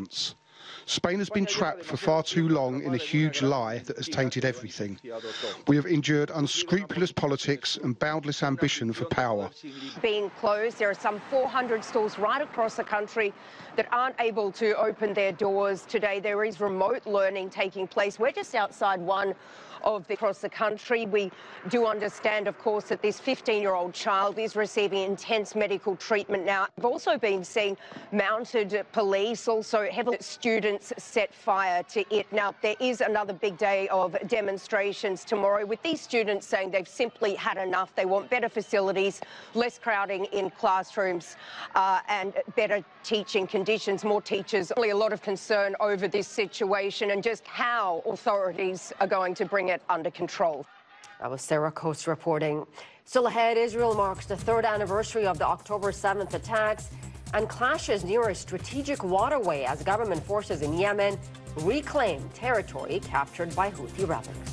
chance. Spain has been trapped for far too long in a huge lie that has tainted everything. We have endured unscrupulous politics and boundless ambition for power. Being closed, there are some 400 stores right across the country that aren't able to open their doors today. There is remote learning taking place. We're just outside one across the country. We do understand, of course, that this 15-year-old child is receiving intense medical treatment now. We've also been seeing mounted police, also heavily students set fire to it. Now, there is another big day of demonstrations tomorrow, with these students saying they've simply had enough. They want better facilities, less crowding in classrooms, and better teaching conditions, more teachers. Really a lot of concern over this situation and just how authorities are going to bring it under control. That was Sarah Coates reporting. Still ahead, Israel marks the 3rd anniversary of the October 7th attacks and clashes near a strategic waterway as government forces in Yemen reclaim territory captured by Houthi rebels.